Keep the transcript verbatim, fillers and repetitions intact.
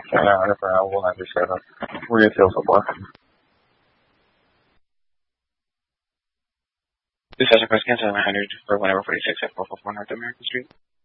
Carolina for now, one ninety-seven. We're going to tail so far. This is Press Cancel nine hundred for one forty-six at four forty-four North American Street.